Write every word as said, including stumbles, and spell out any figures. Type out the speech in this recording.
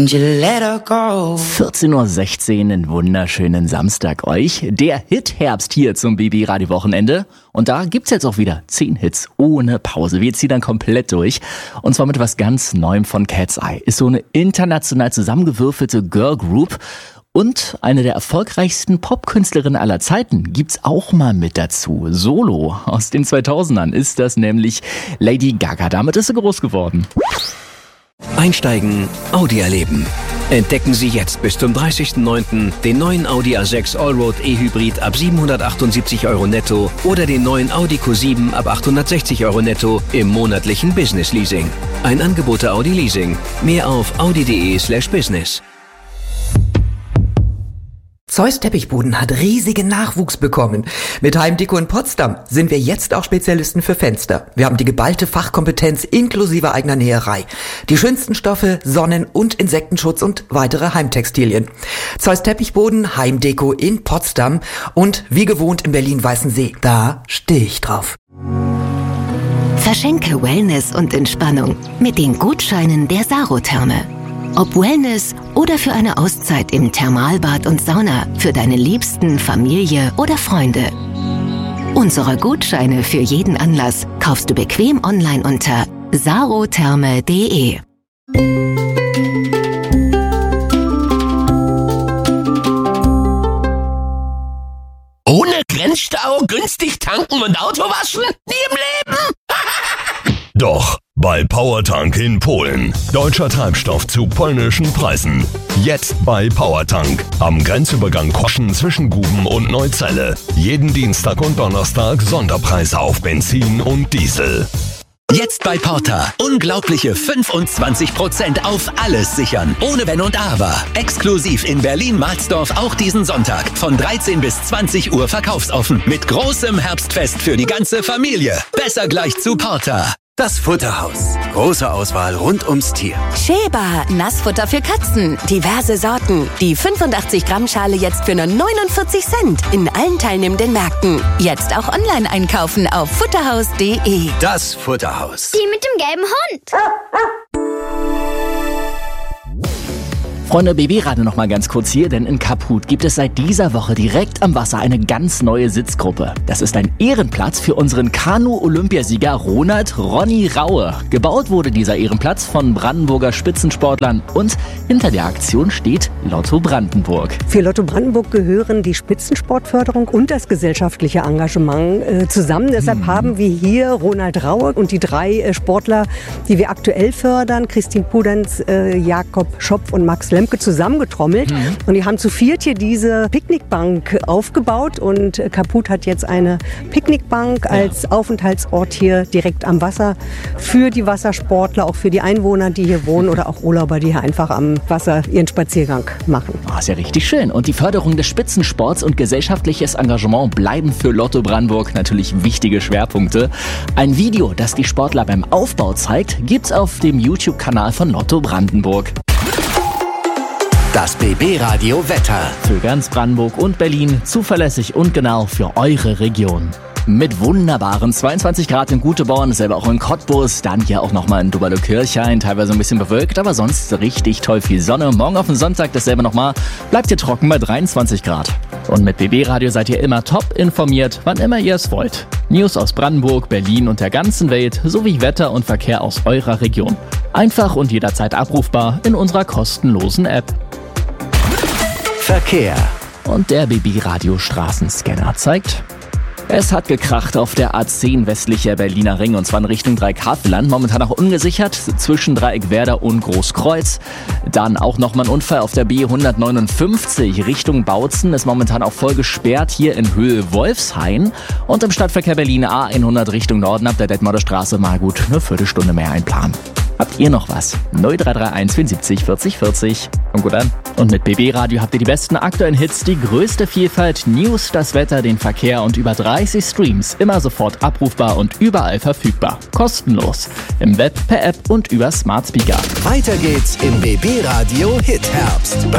vierzehn Uhr sechzehn, einen wunderschönen Samstag euch. Der Hit-Herbst hier zum B B-Radio-Wochenende. Und da gibt's jetzt auch wieder zehn Hits ohne Pause. Wir ziehen dann komplett durch. Und zwar mit was ganz Neuem von Cat's Eye. Ist so eine international zusammengewürfelte Girl Group. Und eine der erfolgreichsten Popkünstlerinnen aller Zeiten gibt's auch mal mit dazu. Solo aus den zweitausendern ist das nämlich Lady Gaga. Damit ist sie groß geworden. Einsteigen, Audi erleben. Entdecken Sie jetzt bis zum dreißigsten neunten den neuen Audi A sechs Allroad E-Hybrid ab siebenhundertachtundsiebzig Euro netto oder den neuen Audi Q sieben ab achthundertsechzig Euro netto im monatlichen Business Leasing. Ein Angebot der Audi Leasing. Mehr auf audi.de slash business. Zeus Teppichboden hat riesigen Nachwuchs bekommen. Mit Heimdeko in Potsdam sind wir jetzt auch Spezialisten für Fenster. Wir haben die geballte Fachkompetenz inklusive eigener Näherei. Die schönsten Stoffe, Sonnen- und Insektenschutz und weitere Heimtextilien. Zeus Teppichboden, Heimdeko in Potsdam und wie gewohnt in Berlin-Weißensee. Da stehe ich drauf. Verschenke Wellness und Entspannung mit den Gutscheinen der Sarotherme. Ob Wellness oder für eine Auszeit im Thermalbad und Sauna für deine Liebsten, Familie oder Freunde. Unsere Gutscheine für jeden Anlass kaufst du bequem online unter sarotherme punkt de. Ohne Grenzstau günstig tanken und Auto waschen? Nie im Leben! Doch, bei Powertank in Polen. Deutscher Treibstoff zu polnischen Preisen. Jetzt bei Powertank. Am Grenzübergang Koschen zwischen Guben und Neuzelle. Jeden Dienstag und Donnerstag Sonderpreise auf Benzin und Diesel. Jetzt bei Porta. Unglaubliche fünfundzwanzig Prozent auf alles sichern. Ohne Wenn und Aber. Exklusiv in Berlin-Marsdorf auch diesen Sonntag. Von dreizehn bis zwanzig Uhr verkaufsoffen. Mit großem Herbstfest für die ganze Familie. Besser gleich zu Porta. Das Futterhaus. Große Auswahl rund ums Tier. Sheba, Nassfutter für Katzen. Diverse Sorten. Die fünfundachtzig Gramm Schale jetzt für nur neunundvierzig Cent. In allen teilnehmenden Märkten. Jetzt auch online einkaufen auf futterhaus punkt de. Das Futterhaus. Die mit dem gelben Hund. Freunde, B B-Radio noch mal ganz kurz hier, denn in Kaputt gibt es seit dieser Woche direkt am Wasser eine ganz neue Sitzgruppe. Das ist ein Ehrenplatz für unseren Kanu-Olympiasieger Ronald Ronny Raue. Gebaut wurde dieser Ehrenplatz von Brandenburger Spitzensportlern und hinter der Aktion steht Lotto Brandenburg. Für Lotto Brandenburg gehören die Spitzensportförderung und das gesellschaftliche Engagement äh, zusammen. Deshalb mhm. haben wir hier Ronald Raue und die drei äh, Sportler, die wir aktuell fördern, Christine Pudenz, äh, Jakob Schopf und Max Lemke, zusammengetrommelt. Mhm. Und die haben zu viert hier diese Picknickbank aufgebaut und Kaputt hat jetzt eine Picknickbank ja. als Aufenthaltsort hier direkt am Wasser für die Wassersportler, auch für die Einwohner, die hier wohnen oder auch Urlauber, die hier einfach am Wasser ihren Spaziergang machen. Oh, ist ja richtig schön. Und die Förderung des Spitzensports und gesellschaftliches Engagement bleiben für Lotto Brandenburg natürlich wichtige Schwerpunkte. Ein Video, das die Sportler beim Aufbau zeigt, gibt's auf dem YouTube-Kanal von Lotto Brandenburg. Das B B-Radio Wetter. Für ganz Brandenburg und Berlin zuverlässig und genau für eure Region. Mit wunderbaren zweiundzwanzig Grad in Güteborn, selber auch in Cottbus, dann hier auch nochmal in Doberlo-Kirchhain, teilweise ein bisschen bewölkt, aber sonst richtig toll viel Sonne. Morgen auf den Sonntag dasselbe nochmal, bleibt ihr trocken bei dreiundzwanzig Grad. Und mit B B-Radio seid ihr immer top informiert, wann immer ihr es wollt. News aus Brandenburg, Berlin und der ganzen Welt, sowie Wetter und Verkehr aus eurer Region. Einfach und jederzeit abrufbar in unserer kostenlosen App. Verkehr. Und der B B-Radio Straßenscanner zeigt: Es hat gekracht auf der A zehn westlicher Berliner Ring und zwar in Richtung Dreieckhavelland. Momentan auch ungesichert zwischen Dreieckwerder und Großkreuz. Dann auch nochmal ein Unfall auf der B hundertneunundfünfzig Richtung Bautzen. Ist momentan auch voll gesperrt hier in Höhe Wolfshain. Und im Stadtverkehr Berlin A hundert Richtung Norden ab der Detmolder Straße mal gut eine Viertelstunde mehr einplanen. Habt ihr noch was? null drei drei eins vierundsiebzig vierzig vierzig. Kommt gut an. Und mit B B-Radio habt ihr die besten aktuellen Hits, die größte Vielfalt, News, das Wetter, den Verkehr und über dreißig Streams. Immer sofort abrufbar und überall verfügbar. Kostenlos. Im Web, per App und über Smart Speaker. Weiter geht's im B B-Radio Hit Herbst.